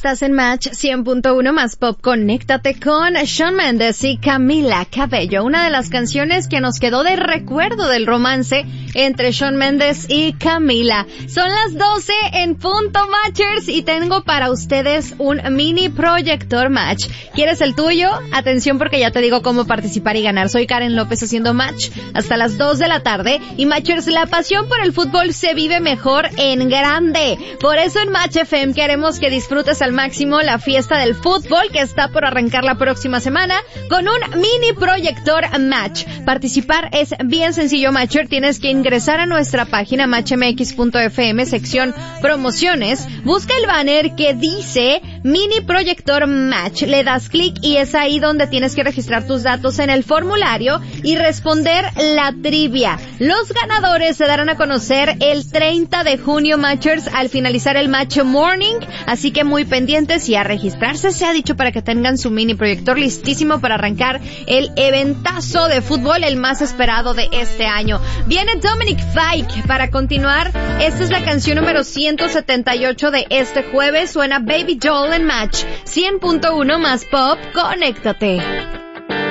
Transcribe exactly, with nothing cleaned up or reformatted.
Estás en Match cien punto uno más Pop. Conéctate con Shawn Mendes y Camila Cabello, una de las canciones que nos quedó de recuerdo del romance entre Shawn Mendes y Camila. Son las doce en punto, Matchers, y tengo para ustedes un mini proyector Match. ¿Quieres el tuyo? Atención, porque ya te digo cómo participar y ganar. Soy Karen López haciendo Match hasta las dos de la tarde. Y Matchers, la pasión por el fútbol se vive mejor en grande. Por eso en Match F M queremos que disfrutes al máximo la fiesta del fútbol que está por arrancar la próxima semana con un mini proyector Match. Participar es bien sencillo, Matcher. Tienes que ingresar a nuestra página match m x punto f m, sección promociones. Busca el banner que dice mini proyector Match. Le das clic y es ahí donde tienes que registrar tus datos en el formulario y responder la trivia. Los ganadores se darán a conocer el treinta de junio, Matchers, al finalizar el Match Morning. Así que muy pendientes y a registrarse, se ha dicho, para que tengan su mini proyector listísimo para arrancar el eventazo de fútbol, el más esperado de este año. Viene Dominic Fike para continuar. Esta es la canción número ciento setenta y ocho de este jueves. Suena Baby Doll en Match cien punto uno más Pop. Conéctate.